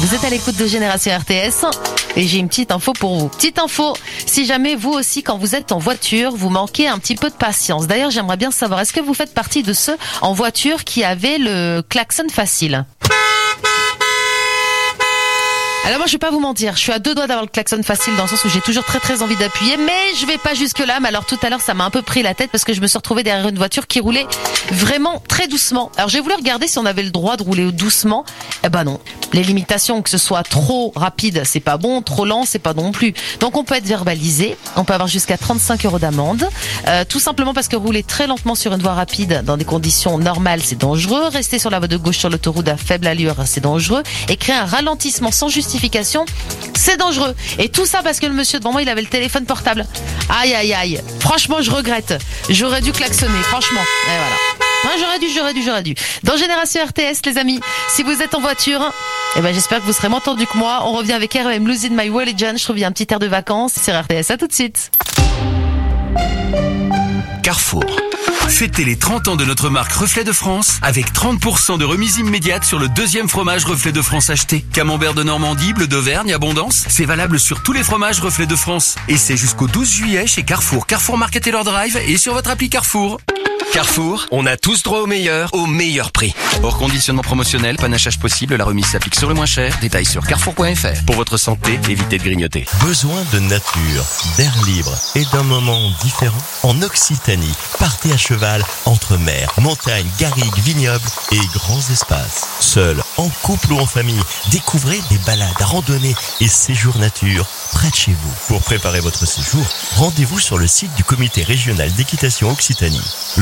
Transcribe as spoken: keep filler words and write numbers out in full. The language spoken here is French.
Vous êtes à l'écoute de Génération R T S et j'ai une petite info pour vous. Petite info, si jamais vous aussi, quand vous êtes en voiture, vous manquez un petit peu de patience. D'ailleurs, j'aimerais bien savoir, est-ce que vous faites partie de ceux en voiture qui avaient le klaxon facile ? Alors moi je vais pas vous mentir, je suis à deux doigts d'avoir le klaxon facile dans le sens où j'ai toujours très très envie d'appuyer, mais je vais pas jusque là. Mais alors tout à l'heure ça m'a un peu pris la tête parce que je me suis retrouvée derrière une voiture qui roulait vraiment très doucement. Alors j'ai voulu regarder si on avait le droit de rouler doucement. Eh ben non, les limitations, que ce soit trop rapide c'est pas bon, trop lent c'est pas non plus. Donc on peut être verbalisé, on peut avoir jusqu'à trente-cinq euros d'amende, euh, tout simplement parce que rouler très lentement sur une voie rapide dans des conditions normales c'est dangereux, rester sur la voie de gauche sur l'autoroute à faible allure c'est dangereux, et créer un ralentissement sans justification c'est dangereux. Et tout ça parce que le monsieur devant moi il avait le téléphone portable. Aïe aïe aïe. Franchement je regrette. J'aurais dû klaxonner, franchement. Et voilà. Hein, j'aurais dû, j'aurais dû, j'aurais dû. Dans Génération R T S les amis, si vous êtes en voiture, eh ben j'espère que vous serez moins tendus que moi. On revient avec R E M Losing My Religion. Je trouve qu'il y a un petit air de vacances sur R T S. À tout de suite. Carrefour. Fêtez les trente ans de notre marque Reflet de France avec trente pour cent de remise immédiate sur le deuxième fromage Reflet de France acheté. Camembert de Normandie, bleu d'Auvergne, abondance. C'est valable sur tous les fromages Reflet de France. Et c'est jusqu'au douze juillet chez Carrefour, Carrefour Market et leur Drive et sur votre appli Carrefour. Carrefour, on a tous droit au meilleur, au meilleur prix. Hors conditionnement promotionnel, panachage possible, la remise s'applique sur le moins cher. Détails sur carrefour point f r. Pour votre santé, évitez de grignoter. Besoin de nature, d'air libre et d'un moment différent? En Occitanie, partez à cheval entre mer, montagne, garrigues, vignobles et grands espaces. Seul, en couple ou en famille, découvrez des balades, randonnées et séjours nature près de chez vous. Pour préparer votre séjour, rendez-vous sur le site du comité régional d'équitation Occitanie. Le